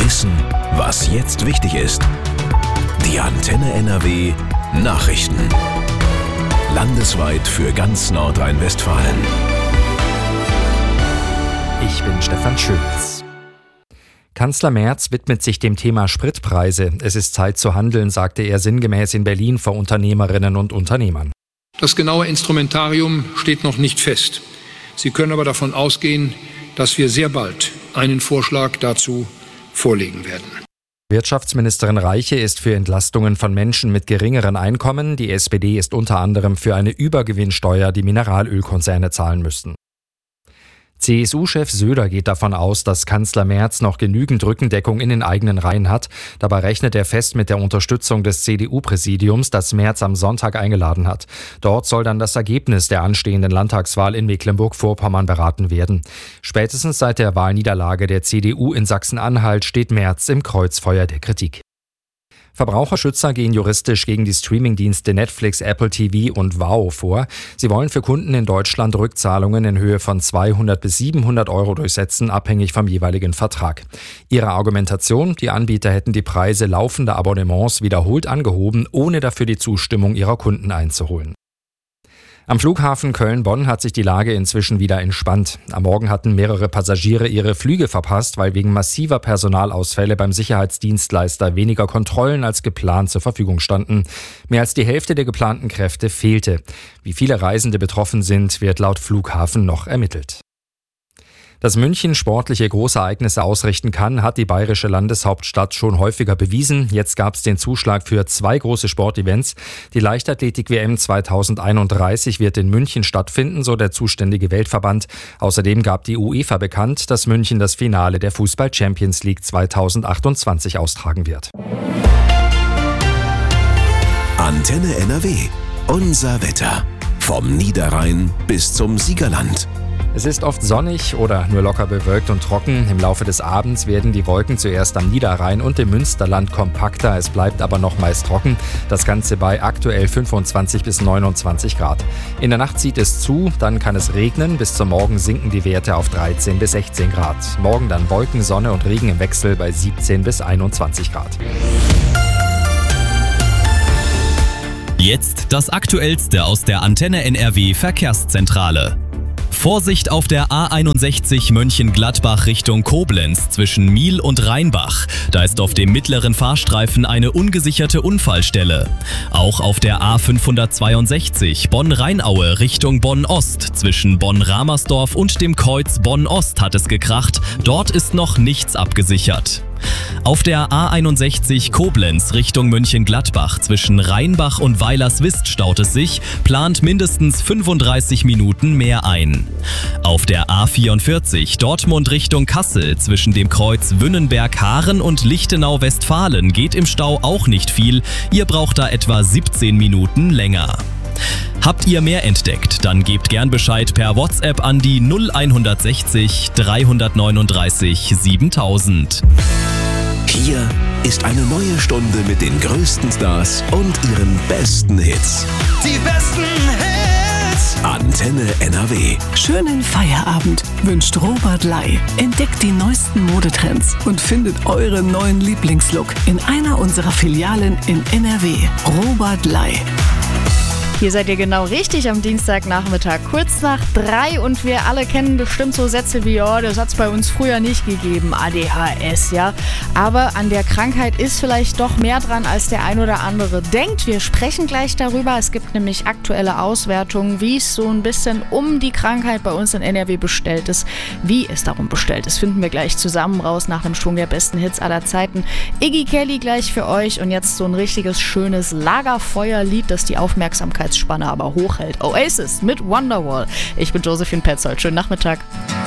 Wissen, was jetzt wichtig ist. Die Antenne NRW Nachrichten. Landesweit für ganz Nordrhein-Westfalen. Ich bin Stefan Schütz. Kanzler Merz widmet sich dem Thema Spritpreise. Es ist Zeit zu handeln, sagte er sinngemäß in Berlin vor Unternehmerinnen und Unternehmern. Das genaue Instrumentarium steht noch nicht fest. Sie können aber davon ausgehen, dass wir sehr bald einen Vorschlag dazu vorlegen werden. Wirtschaftsministerin Reiche ist für Entlastungen von Menschen mit geringeren Einkommen. Die SPD ist unter anderem für eine Übergewinnsteuer, die Mineralölkonzerne zahlen müssten. CSU-Chef Söder geht davon aus, dass Kanzler Merz noch genügend Rückendeckung in den eigenen Reihen hat. Dabei rechnet er fest mit der Unterstützung des CDU-Präsidiums, das Merz am Sonntag eingeladen hat. Dort soll dann das Ergebnis der anstehenden Landtagswahl in Mecklenburg-Vorpommern beraten werden. Spätestens seit der Wahlniederlage der CDU in Sachsen-Anhalt steht Merz im Kreuzfeuer der Kritik. Verbraucherschützer gehen juristisch gegen die Streamingdienste Netflix, Apple TV und Wow vor. Sie wollen für Kunden in Deutschland Rückzahlungen in Höhe von 200 bis 700 Euro durchsetzen, abhängig vom jeweiligen Vertrag. Ihre Argumentation: Die Anbieter hätten die Preise laufender Abonnements wiederholt angehoben, ohne dafür die Zustimmung ihrer Kunden einzuholen. Am Flughafen Köln-Bonn hat sich die Lage inzwischen wieder entspannt. Am Morgen hatten mehrere Passagiere ihre Flüge verpasst, weil wegen massiver Personalausfälle beim Sicherheitsdienstleister weniger Kontrollen als geplant zur Verfügung standen. Mehr als die Hälfte der geplanten Kräfte fehlte. Wie viele Reisende betroffen sind, wird laut Flughafen noch ermittelt. Dass München sportliche Großereignisse ausrichten kann, hat die bayerische Landeshauptstadt schon häufiger bewiesen. Jetzt gab es den Zuschlag für 2 große Sportevents. Die Leichtathletik-WM 2031 wird in München stattfinden, so der zuständige Weltverband. Außerdem gab die UEFA bekannt, dass München das Finale der Fußball-Champions League 2028 austragen wird. Antenne NRW. Unser Wetter. Vom Niederrhein bis zum Siegerland. Es ist oft sonnig oder nur locker bewölkt und trocken. Im Laufe des Abends werden die Wolken zuerst am Niederrhein und im Münsterland kompakter. Es bleibt aber noch meist trocken. Das Ganze bei aktuell 25 bis 29 Grad. In der Nacht zieht es zu, dann kann es regnen. Bis zum Morgen sinken die Werte auf 13 bis 16 Grad. Morgen dann Wolken, Sonne und Regen im Wechsel bei 17 bis 21 Grad. Jetzt das Aktuellste aus der Antenne NRW Verkehrszentrale. Vorsicht auf der A61 Mönchengladbach Richtung Koblenz zwischen Miel und Rheinbach. Da ist auf dem mittleren Fahrstreifen eine ungesicherte Unfallstelle. Auch auf der A562 Bonn-Rheinaue Richtung Bonn-Ost zwischen Bonn-Ramersdorf und dem Kreuz Bonn-Ost hat es gekracht. Dort ist noch nichts abgesichert. Auf der A61 Koblenz Richtung Mönchengladbach zwischen Rheinbach und Weilerswist staut es sich, plant mindestens 35 Minuten mehr ein. Auf der A44 Dortmund Richtung Kassel zwischen dem Kreuz Wünnenberg-Haaren und Lichtenau-Westfalen geht im Stau auch nicht viel, ihr braucht da etwa 17 Minuten länger. Habt ihr mehr entdeckt, dann gebt gern Bescheid per WhatsApp an die 0160 339 7000. Hier ist eine neue Stunde mit den größten Stars und ihren besten Hits. Die besten Hits! Antenne NRW. Schönen Feierabend wünscht Robert Ley. Entdeckt die neuesten Modetrends und findet euren neuen Lieblingslook in einer unserer Filialen in NRW. Robert Ley. Hier seid ihr genau richtig am Dienstagnachmittag, kurz nach 3 und wir alle kennen bestimmt so Sätze wie, ja, das hat's bei uns früher nicht gegeben, ADHS, ja. Aber an der Krankheit ist vielleicht doch mehr dran, als der ein oder andere denkt. Wir sprechen gleich darüber. Es gibt nämlich aktuelle Auswertungen, wie es so ein bisschen um die Krankheit bei uns in NRW bestellt ist. Wie es darum bestellt ist, finden wir gleich zusammen raus nach einem Schwung der besten Hits aller Zeiten. Iggy Kelly gleich für euch und jetzt so ein richtiges schönes Lagerfeuerlied, das die Aufmerksamkeit Spanne aber hochhält. Oasis mit Wonderwall. Ich bin Josephine Petzold. Schönen Nachmittag.